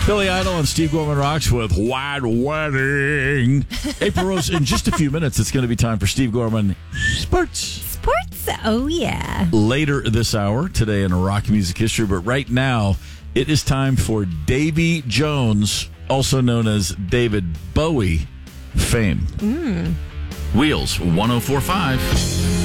Billy Idol and Steve Gorman Rocks with Wide Wedding. April Rose, in just a few minutes, it's going to be time for Steve Gorman Sports. Sports, oh yeah. Later this hour, today in rock music history, but right now, it is time for Davy Jones, also known as David Bowie fame. Wheels 104.5.